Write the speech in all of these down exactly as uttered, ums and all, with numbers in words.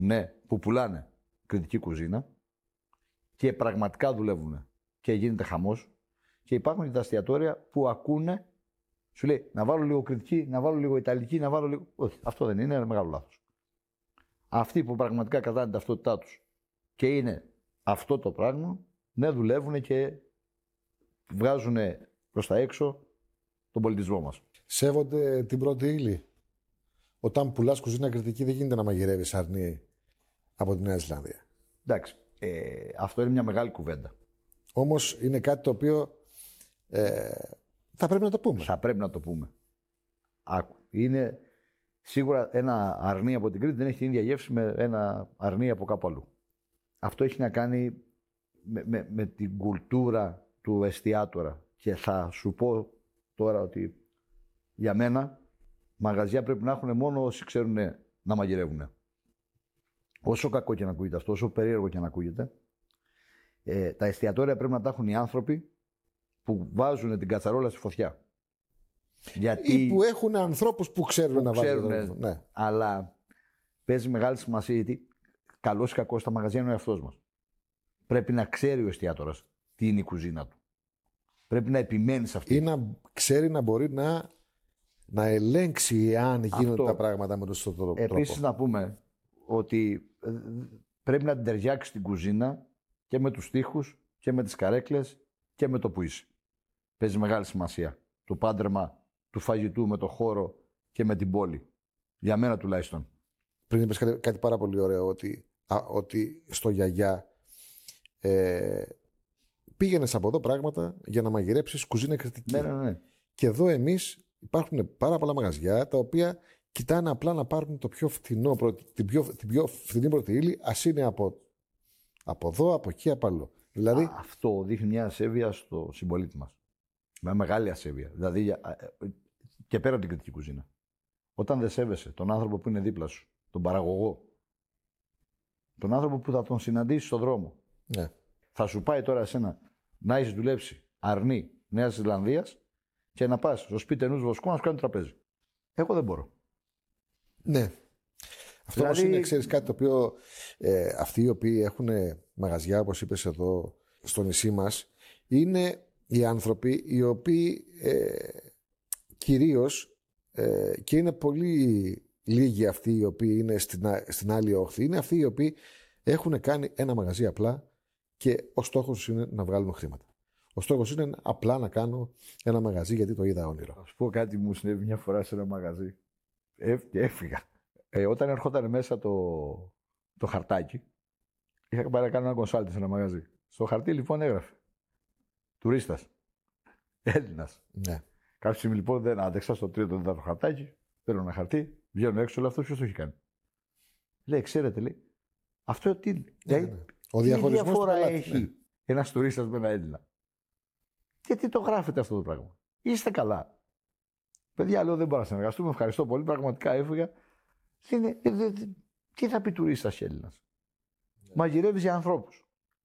ναι, που πουλάνε κριτική κουζίνα και πραγματικά δουλεύουν και γίνεται χαμός. Και υπάρχουν και τα εστιατόρια που ακούνε, σου λέει να βάλω λίγο κριτική, να βάλω λίγο ιταλική, να βάλω λίγο. Όχι, αυτό δεν είναι, είναι ένα μεγάλο λάθος. Αυτοί που πραγματικά κρατάνε την ταυτότητά τους και είναι αυτό το πράγμα, ναι, δουλεύουν και βγάζουν προς τα έξω τον πολιτισμό μας. Σέβονται την πρώτη ύλη. Όταν πουλάς κουζίνα κριτική, δεν γίνεται να μαγειρεύεις αρνί από τη Νέα Ζηλανδία. Εντάξει, ε, αυτό είναι μια μεγάλη κουβέντα. Όμως είναι κάτι το οποίο ε, θα πρέπει να το πούμε. Θα πρέπει να το πούμε. Άκου. Είναι σίγουρα ένα αρνί από την Κρήτη δεν έχει την ίδια γεύση με ένα αρνί από κάπου αλλού. Αυτό έχει να κάνει με, με, με την κουλτούρα του εστιατόρα. Και θα σου πω τώρα ότι για μένα μαγαζιά πρέπει να έχουν μόνο όσοι ξέρουν να μαγειρεύουν. Όσο κακό και να ακούγεται αυτό, όσο περίεργο και να ακούγεται, ε, τα εστιατόρια πρέπει να τα έχουν οι άνθρωποι που βάζουν την κατσαρόλα στη φωτιά. Γιατί... Ή που έχουν ανθρώπους που ξέρουν που να ξέρουν, βάλουν. Ναι. Αλλά παίζει μεγάλη σημασία γιατί καλός ή κακός τα μαγαζιά είναι ο εαυτός μας. Πρέπει να ξέρει ο εστιατόρας τι είναι η κουζίνα του. Πρέπει να επιμένει σε αυτή. Ή να ξέρει να μπορεί να, να ελέγξει εάν γίνονται αυτό, τα πράγματα με τον σωστό τρόπο. Επίσης να πούμε ότι πρέπει να την ταιριάξει την κουζίνα και με τους τοίχους και με τις καρέκλες και με το που είσαι. Παίζει μεγάλη σημασία το πάντρεμα του φαγητού με το χώρο και με την πόλη. Για μένα τουλάχιστον. Πριν είπες κάτι, κάτι πάρα πολύ ωραίο, ότι, α, ότι στο γιαγιά ε, πήγαινες από εδώ πράγματα για να μαγειρέψεις κουζίνα κριτική. Ναι, ναι, ναι. Και εδώ εμείς υπάρχουν πάρα πολλά μαγαζιά τα οποία κοιτάνε απλά να πάρουν το πιο φτηνό, την, πιο, την πιο φτηνή πρώτη ύλη, ας είναι από, από εδώ, από εκεί, από αλλού. Δηλαδή... Α, αυτό δείχνει μια ασέβεια στο συμπολίτη μας. Μια μεγάλη ασέβεια. Δηλαδή και πέρα από την κριτική κουζίνα. Όταν δεν σέβεσαι τον άνθρωπο που είναι δίπλα σου, τον παραγωγό, τον άνθρωπο που θα τον συναντήσει στον δρόμο, ναι. Θα σου πάει τώρα εσένα να έχει δουλέψει αρνί Νέας Ζηλανδίας και να πας στο σπίτι ενός βοσκού να σου κάνει τραπέζι. Εγώ δεν μπορώ. Ναι. Αυτό δηλαδή... όμως είναι, ξέρεις, κάτι το οποίο ε, αυτοί οι οποίοι έχουν μαγαζιά, όπως είπες εδώ στο νησί μας, είναι οι άνθρωποι οι οποίοι ε, κυρίως ε, και είναι πολύ λίγοι αυτοί οι οποίοι είναι στην, στην άλλη όχθη, είναι αυτοί οι οποίοι έχουν κάνει ένα μαγαζί απλά και ο στόχος τους είναι να βγάλουν χρήματα. Ο στόχος είναι απλά να κάνω ένα μαγαζί γιατί το είδα όνειρο. Θα σου πω κάτι μου συνέβη μια φορά σε ένα μαγαζί. Ε, και έφυγα. Ε, όταν ερχόταν μέσα το, το χαρτάκι, είχα πάρει να κάνω ένα κονσάλτι σε ένα μαγαζί. Στο χαρτί λοιπόν έγραφε τουρίστας. Έλληνας. Ναι. Κάποια στιγμή λοιπόν δεν άντεξα στο τρίτο τέταρτο χαρτάκι. Παίρνω ένα χαρτί, βγαίνω έξω, όλο αυτό ποιος το έχει κάνει. Λέει, ξέρετε, λέει, αυτό τι. Ναι, λέει, ναι. Ο διαχωρισμός τι διαφορά πελάτη, έχει ναι. ένας τουρίστας με ένα Έλληνα. Γιατί το γράφετε αυτό το πράγμα. Είστε καλά. Παιδιά, λέω, δεν μπορώ να συνεργαστούμε. Ευχαριστώ πολύ. Πραγματικά έφυγα. Είναι, ε, δε, δε, τι θα πει τουρίστας και Έλληνας. Ναι. Μαγειρεύεις για ανθρώπους.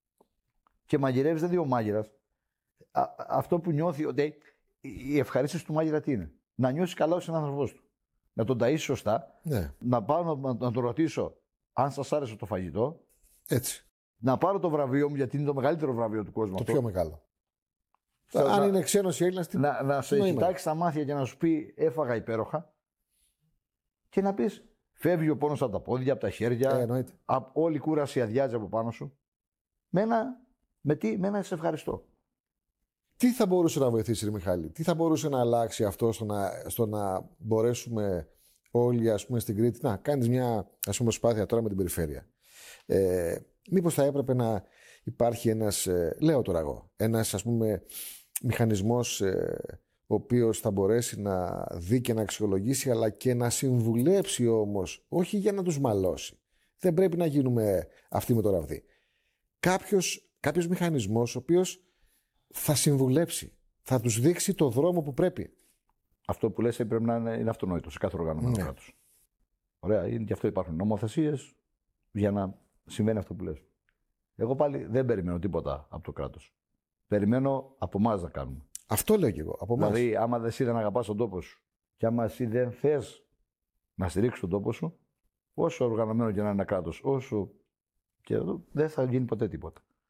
Και μαγειρεύεις δεν είναι ο μάγειρας. Α, αυτό που νιώθει ότι η ευχαρίστηση του μάγειρα τι είναι. Να νιώσει καλά ως άνθρωπος του. Να τον ταΐσει σωστά. Ναι. Να πάω να, να, να τον ρωτήσω αν σας άρεσε το φαγητό. Έτσι. Να πάρω το βραβείο μου γιατί είναι το μεγαλύτερο βραβείο του κόσμου. Το αυτό. πιο μεγάλο. Αν να, είναι ξένος ή Έλληνας, τι... να, να σε κοιτάξει στα μάτια και να σου πει έφαγα υπέροχα και να πεις φεύγει ο πόνος από τα πόδια, από τα χέρια, ε, από όλη η κούραση αδειάζει από πάνω σου. Με ένα, με τι, με ένα σε ευχαριστώ. Τι θα μπορούσε να βοηθήσει, ρε Μιχάλη, τι θα μπορούσε να αλλάξει αυτό στο να, στο να μπορέσουμε όλοι, ας πούμε, στην Κρήτη να κάνεις μια, ας πούμε, προσπάθεια τώρα με την περιφέρεια. Ε, μήπως θα έπρεπε να υπάρχει ένας, ε, λέω τώρα εγώ, ένας, ας πούμε, μηχανισμός ε, ο οποίος θα μπορέσει να δει και να αξιολογήσει αλλά και να συμβουλέψει όμως, όχι για να τους μαλώσει. Δεν πρέπει να γίνουμε αυτοί με το ραβδί. Κάποιος, κάποιος μηχανισμός ο οποίος θα συμβουλέψει, θα τους δείξει το δρόμο που πρέπει. Αυτό που λες πρέπει να είναι, είναι αυτονόητο σε κάθε οργανωμένο ναι. κράτος. Ωραία, γι' αυτό υπάρχουν νομοθεσίες για να συμβαίνει αυτό που λες. Εγώ πάλι δεν περιμένω τίποτα από το κράτος. Περιμένω από εμάς να κάνουμε. Αυτό λέω και εγώ. Από εμάς. Δηλαδή, άμα εσύ δεν αγαπάς τον τόπο σου και άμα εσύ δεν θες να στηρίξεις τον τόπο σου, όσο οργανωμένο και να είναι ένα κράτος, όσο και εδώ, δεν θα γίνει ποτέ τίποτα.